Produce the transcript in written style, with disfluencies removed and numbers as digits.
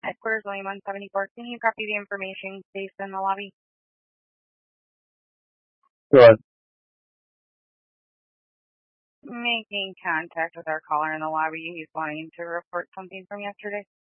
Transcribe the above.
Headquarters, William 174. Can you copy the information based in the lobby? Good. Making contact with our caller in the lobby. He's wanting to report something from yesterday.